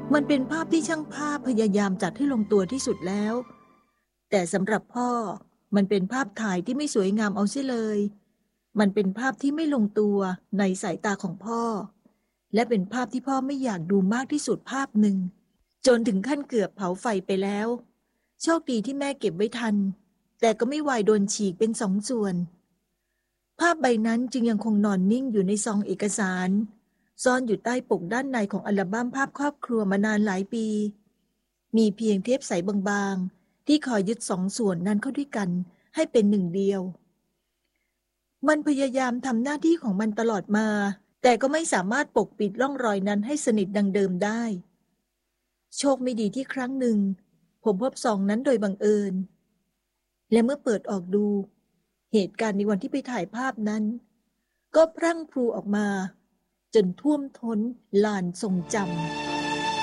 มันเป็นภาพที่ช่างภาพพยายามจัดให้ลงตัวที่สุดแล้วแต่สำหรับพ่อมันเป็นภาพถ่ายที่ไม่สวยงามเอาเสียเลยมันเป็นภาพที่ไม่ลงตัวในสายตาของพ่อและเป็นภาพที่พ่อไม่อยากดูมากที่สุดภาพหนึ่งจนถึงขั้นเกือบเผาไฟไปแล้วโชคดีที่แม่เก็บไว้ทันแต่ก็ไม่วายโดนฉีกเป็นสองส่วนภาพใบนั้นจึงยังคงนอนนิ่งอยู่ในซองเอกสารซ่อนอยู่ใต้ปกด้านในของอัลบั้มภาพครอบครัวมานานหลายปีมีเพียงเทปใสบางๆที่คอยยึดสองส่วนนั้นเข้าด้วยกันให้เป็นหนึ่งเดียวมันพยายามทำหน้าที่ของมันตลอดมาแต่ก็ไม่สามารถปกปิดร่องรอยนั้นให้สนิทดังเดิมได้โชคไม่ดีที่ครั้งหนึ่งผมพบซองนั้นโดยบังเอิญและเมื่อเปิดออกดูเหตุการณ์ในวันที่ไปถ่ายภาพนั้นก็พรั่งพรูออกมาจนท่วมท้นลานทรงจำ